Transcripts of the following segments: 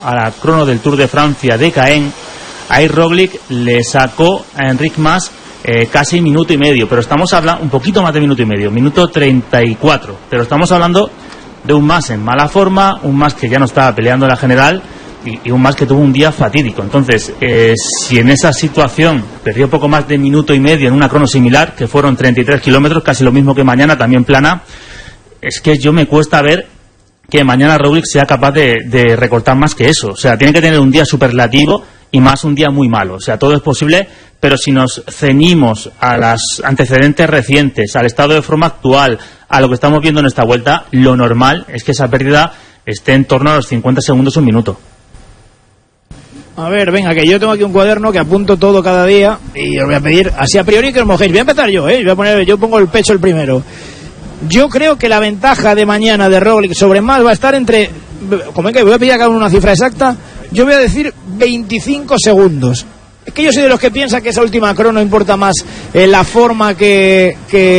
a la crono del Tour de Francia de Caen, ahí Roglic le sacó a Enric Mas casi minuto y medio, pero estamos hablando un poquito más de minuto y medio, minuto 34, pero estamos hablando de un Mas en mala forma, un Mas que ya no estaba peleando en la general y un Mas que tuvo un día fatídico. Entonces, si en esa situación perdió poco más de minuto y medio en una crono similar, que fueron 33 kilómetros, casi lo mismo que mañana, también plana, es que yo me cuesta ver que mañana Roglic sea capaz de recortar más que eso. O sea, tiene que tener un día superlativo y más un día muy malo. O sea, todo es posible, pero si nos ceñimos a los antecedentes recientes, al estado de forma actual, a lo que estamos viendo en esta vuelta, lo normal es que esa pérdida esté en torno a los 50 segundos, un minuto. A ver, venga, que yo tengo aquí un cuaderno que apunto todo cada día y os voy a pedir, así a priori, que os mojéis. Voy a empezar yo pongo el pecho el primero. Yo creo que la ventaja de mañana de Roglic sobre Mas va a estar entre, como es que voy a pedir a cada uno una cifra exacta, yo voy a decir 25 segundos. Es que yo soy de los que piensa que esa última crono importa más la forma que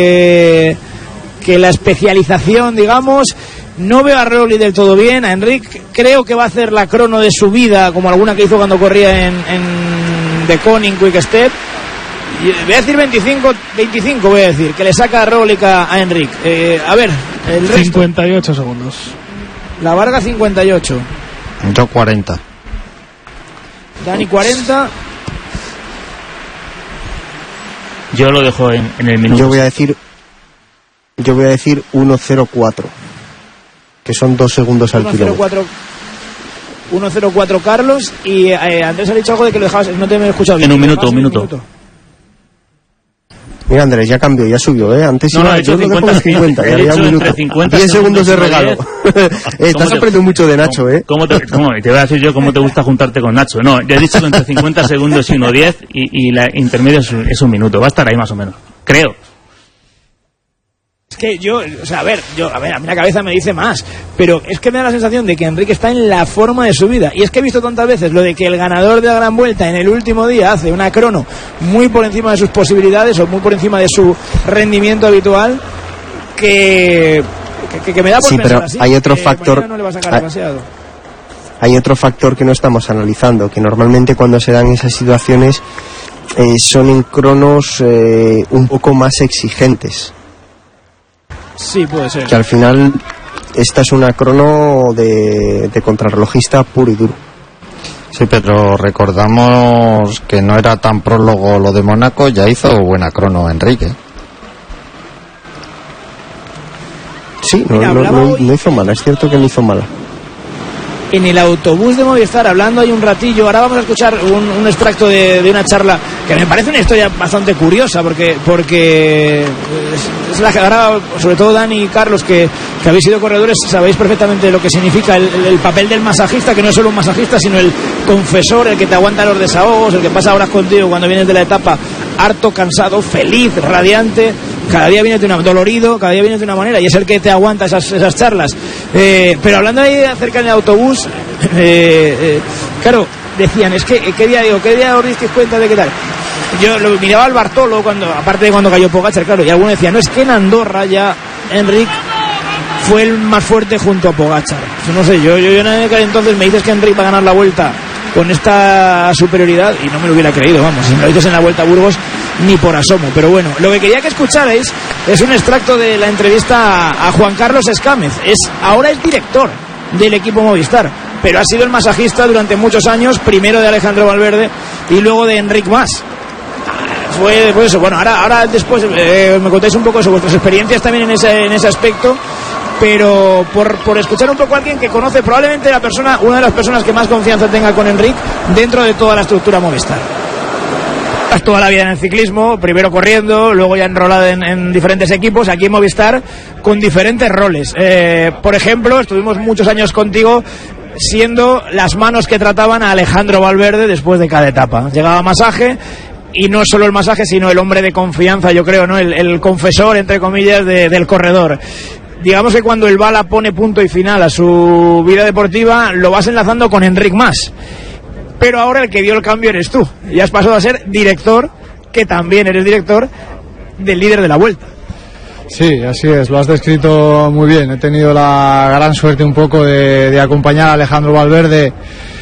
la especialización, digamos. No veo a Roglic del todo bien. A Enric creo que va a hacer la crono de su vida, como alguna que hizo cuando corría en The Koning Quick Step. Voy a decir 25 voy a decir, que le saca a Roglic a Enric. A ver, el resto. 58 segundos. La Varga 58. Yo 40. Dani 40. Yo lo dejo en el minuto. Yo voy a decir 1.04, que son 2 segundos al kilómetro. 1.04 Carlos. Y Andrés ha dicho algo de que lo dejabas, no te he escuchado bien. En un minuto. Mira, Andrés, ya cambió, ya subió, Antes no, yo lo dejo en 50, ya había un minuto. 10 segundos de regalo. Estás aprendiendo mucho de Nacho, ¿Cómo te voy a decir yo cómo te gusta juntarte con Nacho? No, ya he dicho que entre 50 segundos y 1.10 y la intermedia es un minuto. Va a estar ahí más o menos, creo. Es que a mí la cabeza me dice más, pero es que me da la sensación de que Enrique está en la forma de su vida. Y es que he visto tantas veces lo de que el ganador de la Gran Vuelta en el último día hace una crono muy por encima de sus posibilidades o muy por encima de su rendimiento habitual, que me da por sí, pensar pero así, hay otro factor. No le va a sacar demasiado. Hay otro factor que no estamos analizando, que normalmente cuando se dan esas situaciones son en cronos un poco más exigentes. Sí, puede ser. Que al final esta es una crono de contrarrelojista puro y duro. Sí, pero recordamos que no era tan prólogo lo de Mónaco, ya hizo buena crono Enrique. Sí, no hizo mala, es cierto que no hizo mala. En el autobús de Movistar, hablando hay un ratillo, ahora vamos a escuchar un extracto de una charla que me parece una historia bastante curiosa, porque es la que ahora, sobre todo Dani y Carlos, que habéis sido corredores, sabéis perfectamente lo que significa el papel del masajista, que no es solo un masajista, sino el confesor, el que te aguanta los desahogos, el que pasa horas contigo cuando vienes de la etapa harto, cansado, feliz, radiante. Cada día vienes dolorido, cada día vienes de una manera, y es el que te aguanta esas charlas. Pero hablando ahí acerca del autobús, claro, decían, es que ¿qué día os disteis cuenta de qué tal? Yo lo miraba al Bartolo, aparte de cuando cayó Pogačar, claro, y alguno decía, no, es que en Andorra ya Enric fue el más fuerte junto a Pogačar. No sé, yo en aquel entonces me dices que Enric va a ganar la Vuelta con esta superioridad y no me lo hubiera creído, vamos, si me lo dices en la Vuelta a Burgos ni por asomo. Pero bueno, lo que quería que escucharais es un extracto de la entrevista a Juan Carlos Escámez. Ahora es director del equipo Movistar, pero ha sido el masajista durante muchos años, primero de Alejandro Valverde y luego de Enric Mas. Fue eso. Bueno, ahora después me contáis un poco eso, vuestras experiencias también en ese aspecto, pero por escuchar un poco a alguien que conoce probablemente una de las personas que más confianza tenga con Enric dentro de toda la estructura Movistar. Toda la vida en el ciclismo, primero corriendo, luego ya enrolado en diferentes equipos, aquí en Movistar, con diferentes roles. Por ejemplo, estuvimos muchos años contigo siendo las manos que trataban a Alejandro Valverde después de cada etapa. Llegaba masaje, y no solo el masaje, sino el hombre de confianza, yo creo, ¿no? El confesor, entre comillas, del corredor. Digamos que cuando el Bala pone punto y final a su vida deportiva, lo vas enlazando con Enric Mas. Pero ahora el que dio el cambio eres tú. Y has pasado a ser director, que también eres director, del líder de la Vuelta. Sí, así es, lo has descrito muy bien. He tenido la gran suerte un poco de acompañar a Alejandro Valverde